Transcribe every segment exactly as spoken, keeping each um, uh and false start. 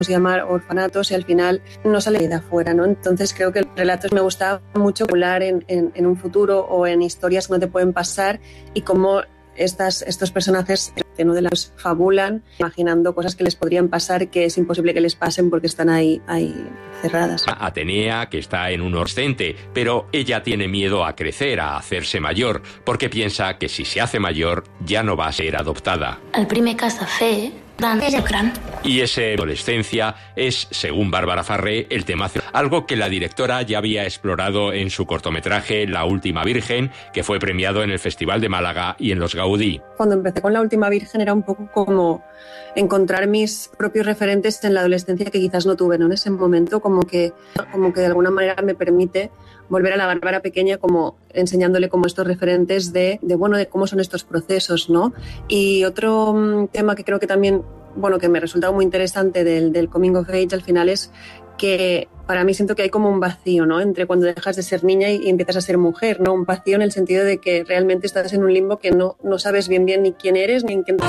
llamar orfanatos y al final no sale de afuera, ¿no? Entonces creo que el relato me gusta mucho hablar en, en, en un futuro o en historias que no te pueden pasar y cómo estas, estos personajes ¿no? de las fabulan imaginando cosas que les podrían pasar que es imposible que les pasen porque están ahí, ahí cerradas. Atenea, que está en un adolescente, pero ella tiene miedo a crecer, a hacerse mayor, porque piensa que si se hace mayor ya no va a ser adoptada. El primer que has de fer és gran. Y esa adolescencia es, según Bárbara Farré, el temazo. Algo que la directora ya había explorado en su cortometraje La Última Virgen, que fue premiado en el Festival de Málaga y en los Gaudí. Cuando empecé con La Última Virgen era un poco como encontrar mis propios referentes en la adolescencia que quizás no tuve, ¿no? En ese momento, como que, como que de alguna manera me permite volver a la Bárbara pequeña, como enseñándole como estos referentes de, de, bueno, de cómo son estos procesos, ¿no? Y otro um, tema que creo que también, bueno, que me ha resultado muy interesante del, del Coming of Age al final es que para mí siento que hay como un vacío, ¿no? Entre cuando dejas de ser niña y, y empiezas a ser mujer, ¿no? Un vacío en el sentido de que realmente estás en un limbo que no, no sabes bien bien ni quién eres ni en qué...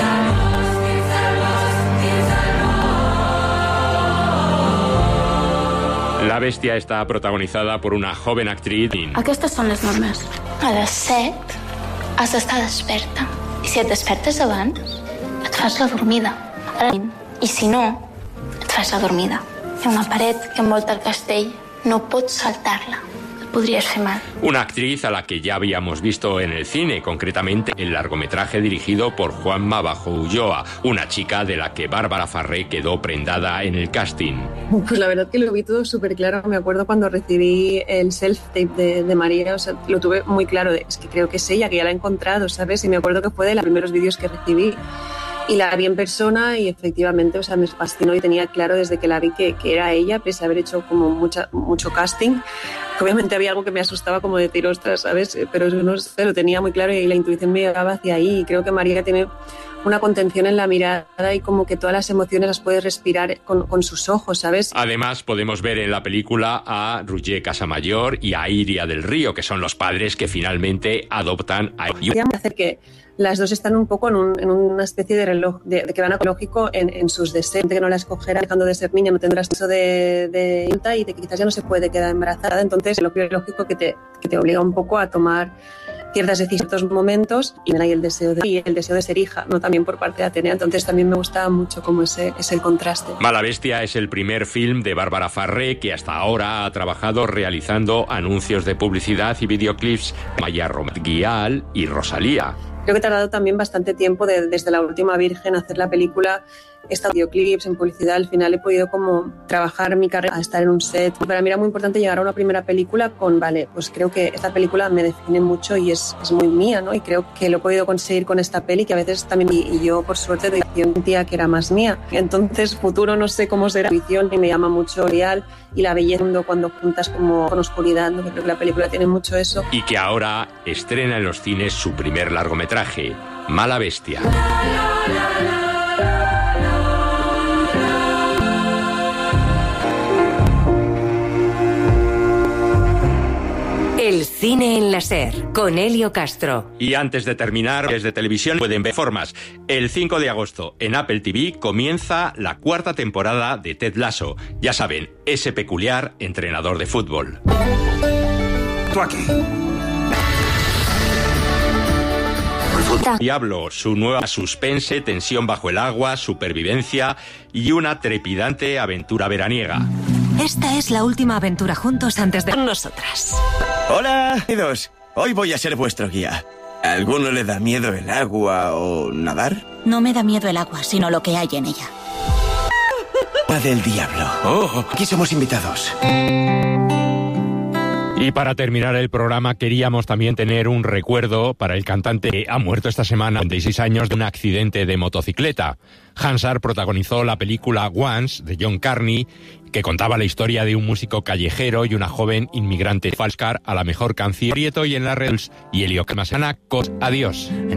La Bestia está protagonizada por una joven actriz. Aquestes són les normes. A les set has d'estar desperta. I si et despertes abans, et fas la dormida. I si no, et fas la dormida. Hi ha una paret que envolta el castell. No pots saltar-la. Podrías fer mal. Una actriz a la que ya habíamos visto en el cine, concretamente el largometraje dirigido por Juanma Bajo Ulloa, una chica de la que Bárbara Farré quedó prendada en el casting. Pues la verdad que lo vi todo súper claro. Me acuerdo cuando recibí el self-tape de, de María, o sea, lo tuve muy claro. De, es que creo que es ella, que ya la he encontrado, ¿sabes? Y me acuerdo que fue de los primeros vídeos que recibí. Y la vi en persona y efectivamente, o sea, me fascinó y tenía claro desde que la vi que, que era ella, pese a haber hecho como mucha, mucho casting. Obviamente había algo que me asustaba como decir, ostras, ¿sabes? Pero no sé, lo tenía muy claro y la intuición me llevaba hacia ahí. Y creo que María tiene una contención en la mirada y como que todas las emociones las puedes respirar con, con sus ojos, ¿sabes? Además, podemos ver en la película a Roger Casamayor y a Iria del Río, que son los padres que finalmente adoptan a... Quería hacer que las dos están un poco en, un, en una especie de reloj, de, de que van a lógico en, en sus deseos, de que no la escogerá dejando de ser niña, no tendrás eso de, de adulta y de que quizás ya no se puede quedar embarazada. Entonces, lo biológico que te, que te obliga un poco a tomar ciertas decisiones en ciertos momentos y hay el deseo de, y el deseo de ser hija, no también por parte de Atenea. Entonces también me gustaba mucho como ese es el contraste. Mala Bestia es el primer film de Bárbara Farré que hasta ahora ha trabajado realizando anuncios de publicidad y videoclips Maya Guial y Rosalía. Creo que he tardado también bastante tiempo de, desde La Última Virgen a hacer la película. He estado en videoclips, en publicidad, al final he podido como trabajar mi carrera, estar en un set. Para mí era muy importante llegar a una primera película con, vale, pues creo que esta película me define mucho y es, es muy mía, ¿no? Y creo que lo he podido conseguir con esta peli, que a veces también, y, y yo por suerte sentía que era más mía. Entonces, futuro no sé cómo será. Y me llama mucho Real y la belleza cuando juntas como con oscuridad, ¿no? Creo que la película tiene mucho eso. Y que ahora estrena en los cines su primer largometraje, Mala Bestia. El cine en la SER, con Elio Castro. Y antes de terminar, desde televisión pueden ver formas. El cinco de agosto en Apple T V comienza la cuarta temporada de Ted Lasso. Ya saben, ese peculiar entrenador de fútbol. Tú aquí. Diablo, su nueva suspense, tensión bajo el agua, supervivencia y una trepidante aventura veraniega. Esta es la última aventura juntos antes de nosotras. Hola, queridos. Hoy voy a ser vuestro guía. ¿A alguno le da miedo el agua o nadar? No me da miedo el agua, sino lo que hay en ella. Va del diablo. Oh, aquí somos invitados. Y para terminar el programa queríamos también tener un recuerdo para el cantante que ha muerto esta semana, treinta y seis años, de un accidente de motocicleta. Hansard protagonizó la película Once, de John Carney, que contaba la historia de un músico callejero y una joven inmigrante. Falscar a la mejor canción Prieto y en la Reels y Elio Camasana. Adiós.